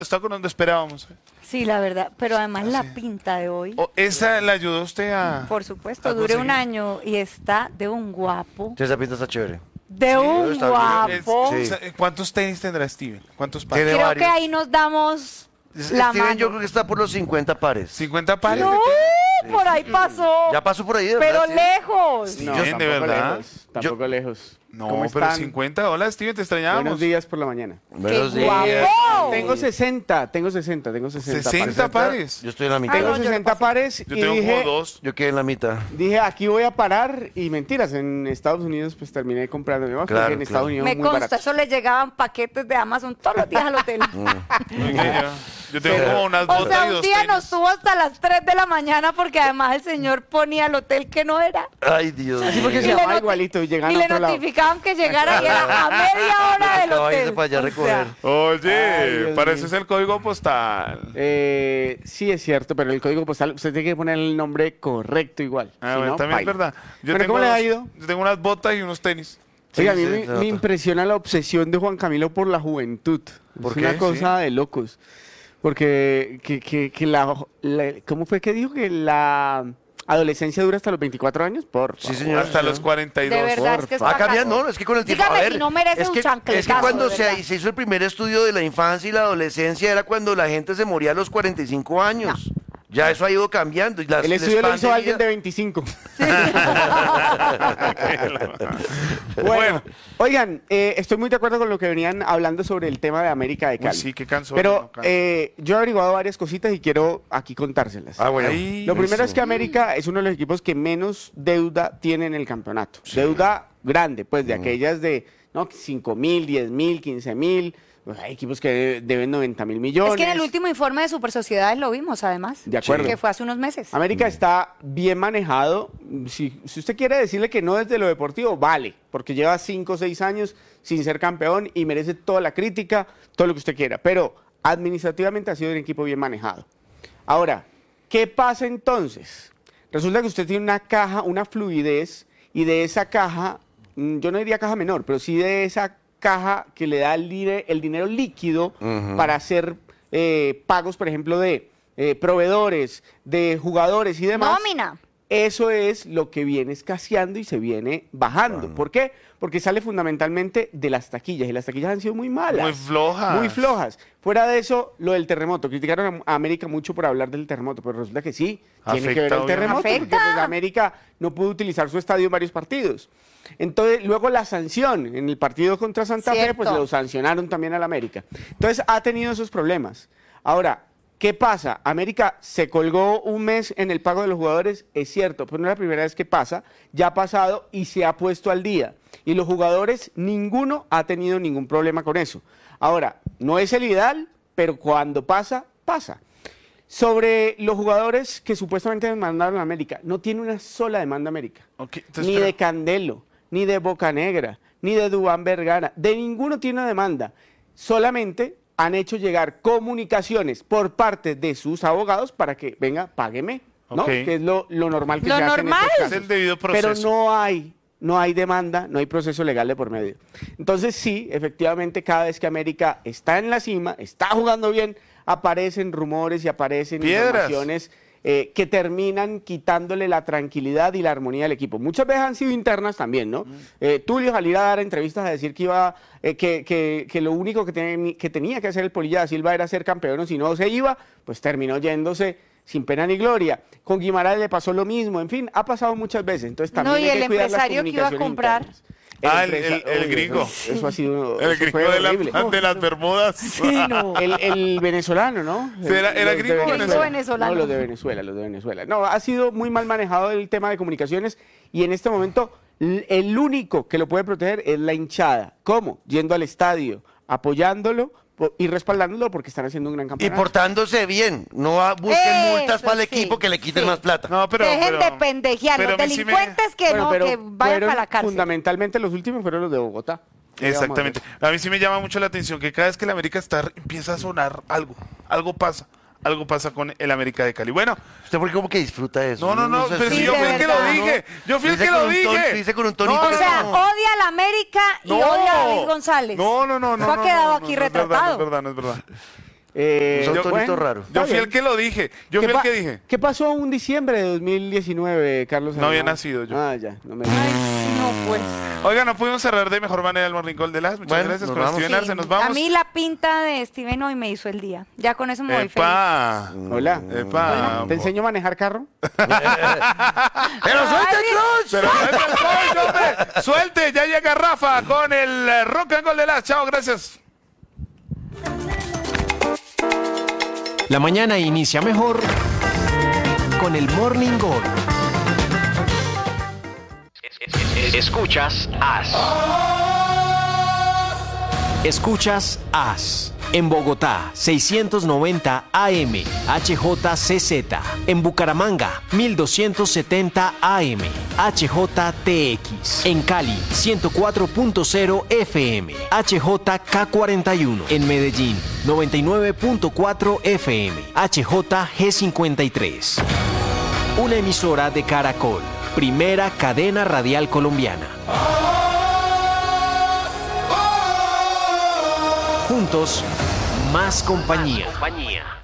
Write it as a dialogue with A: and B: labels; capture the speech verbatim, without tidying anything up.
A: Está con donde esperábamos.
B: Sí, la verdad, pero además
A: Ah,
B: la
A: sí.
B: pinta de hoy.
A: Oh, ¿esa le ayudó a usted a...?
B: Por supuesto,
A: a
B: duré un
A: conseguir?
B: año y está de un guapo.
C: Sí, esa pinta está chévere.
B: De un
C: está bien.
B: guapo.
A: Es-
C: Sí.
A: ¿Cuántos tenis tendrá Steven? ¿Cuántos pares?
C: Tiene
B: Creo
C: varios.
B: que ahí nos damos la
C: Steven
B: mano.
C: yo creo que está por los cincuenta pares.
A: ¿cincuenta pares?
B: No,
A: de tenis?
B: por ahí pasó.
C: Ya pasó por ahí, ¿de
B: Pero
C: verdad? Sí.
B: lejos.
A: No, Steven, ¿de verdad?
D: Lejos, tampoco lejos.
A: No,
D: ¿Cómo
A: pero
D: están?
A: cincuenta. Hola, Steven, te extrañábamos.
D: Buenos días por la mañana.
C: Buenos
B: ¡Qué
C: días.
B: guapo!
D: Tengo sesenta, tengo sesenta, tengo sesenta.
A: ¿sesenta pares?
C: Yo estoy en la mitad.
B: Ah,
D: Tengo
B: no, yo
D: sesenta
B: no pasé.
D: pares
A: Yo
D: y
A: tengo
D: dije,
A: como dos.
C: Yo quedé en la mitad.
D: dije, aquí voy a parar y mentiras. En Estados Unidos pues terminé comprando mi
C: Claro,
D: porque en
C: claro.
D: Estados Unidos
B: Me
D: muy
B: consta,
D: barato.
B: eso le llegaban paquetes de Amazon todos los días al hotel.
A: Muy bien, yo- Yo tengo como unas
B: O
A: botas
B: sea,
A: y
B: un
A: dos
B: día
A: tenis.
B: nos tuvo hasta las tres de la mañana porque además el señor ponía el hotel que no era.
C: Ay, Dios
D: Sí,
C: mío.
D: porque
B: Y
D: se
B: le
D: llama
B: noti-
D: igualito y llegan
B: Y
D: a
B: le
D: otro lado.
B: notificaban que llegara y era a media hora del
C: Tocaba irse
B: hotel.
C: para allá a
B: O sea,
C: recoger.
A: Oye,
D: Ay, Dios
A: para
D: mío.
A: eso es el código postal.
D: Eh, sí, es cierto, pero el código postal, usted tiene que poner el nombre correcto igual.
A: Ah,
D: si
A: bueno,
D: no,
A: también es
D: paila.
A: verdad. Yo
D: Pero
A: tengo
D: ¿cómo le ha
A: dos-
D: ido?
A: Yo tengo unas botas y unos tenis.
D: Oiga, a mí
C: Sí, sí,
D: me,
C: se
D: me
C: nota.
D: impresiona la obsesión de Juan Camilo por la juventud.
A: ¿Por
D: es
A: qué?
D: una cosa de locos. Porque, que, que, que la, la- ¿cómo fue que dijo que la adolescencia dura hasta los veinticuatro años? Por
C: Sí,
D: favor.
C: señor.
A: Hasta los cuarenta y dos.
B: de verdad es que es
C: Va a cambiar,
B: bacano.
C: no, es que con el tiempo.
B: Dígame
C: a ver,
B: si no merece
C: es
B: un
C: que,
B: chancletazo,
C: es que cuando
B: de
C: se,
B: verdad.
C: se hizo el primer estudio de la infancia y la adolescencia era cuando la gente se moría a los cuarenta y cinco años. Ya eso ha ido cambiando. Y las,
D: El
C: les
D: estudio lo
C: pan
D: hizo
C: de
D: alguien
C: vida-
D: de veinticinco.
A: Bueno.
D: Bueno, oigan, eh, estoy muy de acuerdo con lo que venían hablando sobre el tema de América de
A: Uy,
D: Cali.
A: sí, qué cansón.
D: Pero
A: no, canso.
D: eh, yo he averiguado varias cositas y quiero aquí contárselas.
C: Ah, bueno.
A: Ahí-
D: Lo primero
C: Eso.
D: es que América es uno de los equipos que menos deuda tiene en el campeonato. Deuda grande, pues de aquellas de no, cinco mil, diez mil, quince mil. Pues hay equipos que de- deben noventa mil millones.
B: Es que en el último informe de Super Sociedades lo vimos, además.
D: De acuerdo.
B: Que fue hace unos meses.
D: América está bien manejado. Si, si usted quiere decirle que no desde lo deportivo, vale, porque lleva cinco o seis años sin ser campeón y merece toda la crítica, todo lo que usted quiera. Pero administrativamente ha sido un equipo bien manejado. Ahora, ¿qué pasa entonces? Resulta que usted tiene una caja, una fluidez, y de esa caja, mm, yo no diría caja menor, pero sí de esa caja que le da el, dire- el dinero líquido
C: Ujú.
D: para hacer eh, pagos, por ejemplo, de eh, proveedores, de jugadores y demás.
B: Nómina.
D: Eso es lo que viene escaseando y se viene bajando. ¿Por qué? Porque sale fundamentalmente de las taquillas, y las taquillas han sido muy malas.
A: Muy flojas.
D: Muy flojas. Fuera de eso, lo del terremoto. Criticaron a América mucho por hablar del terremoto, pero resulta que sí, tiene que ver
A: Afecta,
D: el terremoto, porque
B: obviamente.
D: pues, América no pudo utilizar su estadio en varios partidos. Entonces, luego la sanción en el partido contra Santa Fe, pues
B: Cierto.
D: lo sancionaron también al América. Entonces, ha tenido esos problemas. Ahora, ¿qué pasa? América se colgó un mes en el pago de los jugadores, es cierto, pero no es la primera vez que pasa, ya ha pasado y se ha puesto al día. Y los jugadores, ninguno ha tenido ningún problema con eso. Ahora, no es el ideal, pero cuando pasa, pasa. Sobre los jugadores que supuestamente demandaron a América, no tiene una sola demanda América.
A: Ok, entonces,
D: Ni
A: pero-
D: de Candelo, ni de Bocanegra, ni de Dubán Vergara, de ninguno tiene una demanda. Solamente han hecho llegar comunicaciones por parte de sus abogados para que, venga, págueme, ¿no?
A: Ok.
D: Que es lo, lo normal que
B: Lo
D: se hace en
B: normal.
D: estos
A: Es
D: casos.
A: el debido proceso.
D: Pero no hay, no hay demanda, no hay proceso legal de por medio. Entonces sí, efectivamente, cada vez que América está en la cima, está jugando bien, aparecen rumores y aparecen
A: Piedras.
D: informaciones eh, que terminan quitándole la tranquilidad y la armonía del equipo. Muchas veces han sido internas también, ¿no? Eh, Tulio salir a dar entrevistas a decir que iba, eh, que, que- que lo único que, ten- que tenía que hacer el Polilla da Silva era ser campeón, o si no se iba, pues terminó yéndose sin pena ni gloria. Con Guimaraes le pasó lo mismo, en fin, ha pasado muchas veces. Entonces también
B: No, y
D: hay
B: el
D: que cuidar las
B: empresario que iba a
D: comunicaciones
B: comprar.
D: internas.
A: Ah, el-
D: empresa-
A: el- el
D: Uy,
A: gringo.
D: Eso, eso ha sido
A: El
D: eso
A: gringo
D: fue
A: de, la-
D: horrible.
A: de las Bermudas.
B: Sí, no.
D: El, el venezolano, ¿no?
A: Sí, era- era
D: Los de
A: gringo o
B: Gringo venezolano.
D: No, los de Venezuela, los de Venezuela. No, ha sido muy mal manejado el tema de comunicaciones y en este momento l- el único que lo puede proteger es la hinchada. ¿Cómo? Yendo al estadio, apoyándolo po- y respaldándolo porque están haciendo un gran
C: Y
D: campeonato.
C: portándose bien. No va- busquen
B: Eso
C: multas para el
B: sí,
C: equipo que le quiten
B: sí.
C: más plata.
A: No, pero,
B: Dejen
A: pero-
B: de pendejear.
A: pero
B: Los
A: a mí sí me-
B: delincuentes que
D: Bueno,
B: no,
D: pero
B: que vayan
D: fueron
B: para la cárcel.
D: fundamentalmente los últimos fueron los de Bogotá. ¿Qué le vamos a
A: Exactamente.
D: hacer?
A: A mí sí me llama mucho la atención que cada vez que el América está, empieza a sonar algo, algo pasa, algo pasa con el América de Cali. Bueno,
C: ¿Usted por qué como que disfruta eso?
A: no, no, no,
C: sé
A: pero
C: si-
A: si
B: Sí,
A: yo
B: de
A: fui el que lo
B: verdad.
A: dije, yo fui el
C: Dice
A: que lo
C: con un ton-
A: dije.
C: dice con un tonito
A: No,
B: O
C: que
B: sea,
C: no.
B: odia a la América y
A: No.
B: odia a David González.
A: No, no, no, no.
B: Eso ha
A: no,
B: quedado
A: no,
B: aquí
A: no, no es verdad,
B: retratado.
A: No es verdad, no es verdad.
D: Eh,
C: Un
A: Yo-
C: tonito
D: bueno,
C: raro.
A: Yo
D: está
A: fui el
D: bien.
A: que lo dije. Yo
D: ¿Qué
A: fui el
D: pa-
A: que dije.
D: ¿Qué pasó un diciembre de dos mil diecinueve, Carlos?
A: No había
D: Almada?
A: nacido yo.
D: Ah, ya, no me
B: Ay, no, pues.
A: Oiga, no pudimos cerrar de mejor manera el Morning Call de las. Muchas
C: Bueno,
A: gracias
C: nos
A: por
C: vamos.
A: Steven Arce. Nos vamos.
B: A mí la pinta de Steven hoy me hizo el día. Ya con eso me voy feliz.
A: Epa.
D: Hola.
A: Epa.
D: ¿Te enseño a manejar carro?
C: ¡Pero suelta el clutch!
A: Pero suelte el coach, hombre. Suelte, ya llega Rafa con el eh, Rock and Roll de las. Chao, gracias.
E: La mañana inicia mejor con el Morning Call. Escuchas As. Escuchas As. En Bogotá, seiscientos noventa A M, H J C Z. En Bucaramanga, mil doscientos setenta A M, H J T X. En Cali, ciento cuatro punto cero F M, H J K cuarenta y uno. En Medellín, noventa y nueve punto cuatro F M, H J G cincuenta y tres. Una emisora de Caracol, primera cadena radial colombiana. Juntos, más compañía.